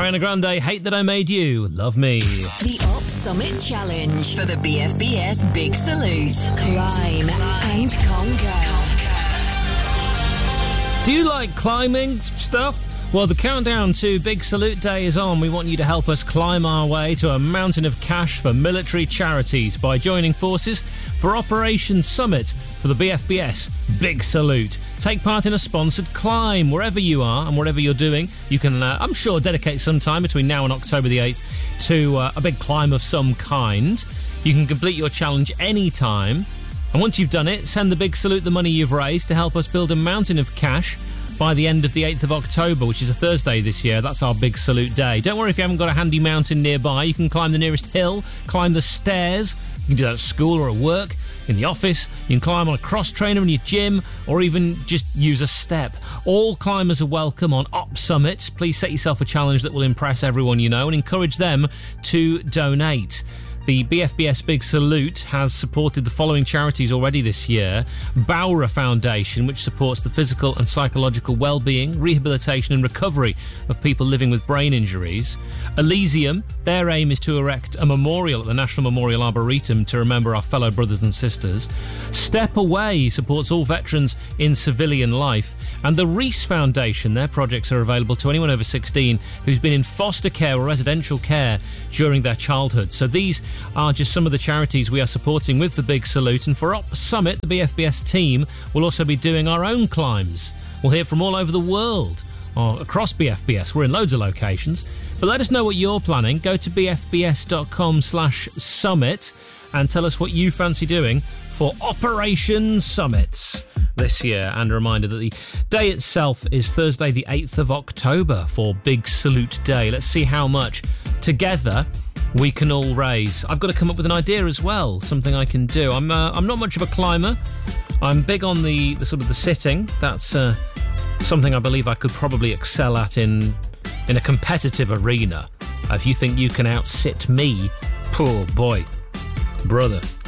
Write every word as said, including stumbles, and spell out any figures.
Ariana Grande, Hate That I Made You, Love Me. The Op Summit Challenge for the B F B S Big Salute. Climb and conquer. Do you like climbing stuff? Well, the countdown to Big Salute Day is on. We want you to help us climb our way to a mountain of cash for military charities by joining forces for Operation Summit for the B F B S Big Salute. Take part in a sponsored climb wherever you are and whatever you're doing. You can, uh, I'm sure, dedicate some time between now and October the eighth to uh, a big climb of some kind. You can complete your challenge anytime. And once you've done it, send the Big Salute the money you've raised to help us build a mountain of cash by the end of the eighth of October, which is a Thursday this year. That's our Big Salute Day. Don't worry if you haven't got a handy mountain nearby. You can climb the nearest hill, climb the stairs. You can do that at school or at work, in the office. You can climb on a cross trainer in your gym, or even just use a step. All climbers are welcome on Op Summit. Please set yourself a challenge that will impress everyone you know and encourage them to donate. The B F B S Big Salute has supported the following charities already this year. Bowra Foundation, which supports the physical and psychological well-being, rehabilitation and recovery of people living with brain injuries. Elysium, their aim is to erect a memorial at the National Memorial Arboretum to remember our fellow brothers and sisters. Step Away supports all veterans in civilian life. And the Reese Foundation, their projects are available to anyone over sixteen who's been in foster care or residential care during their childhood. So these are just some of the charities we are supporting with the Big Salute. And for Op Summit, the B F B S team will also be doing our own climbs. We'll hear from all over the world, or across B F B S. We're in loads of locations. But let us know what you're planning. Go to bfbs.com slash summit and tell us what you fancy doing for Operation Summit this year. And a reminder that the day itself is Thursday the eighth of October for Big Salute Day. Let's see how much together we can all raise. I've got to come up with an idea as well, something I can do. I'm uh, I'm not much of a climber. I'm big on the, the sort of the sitting. That's uh, something I believe I could probably excel at in in a competitive arena. Uh, if you think you can outsit me, poor boy, brother.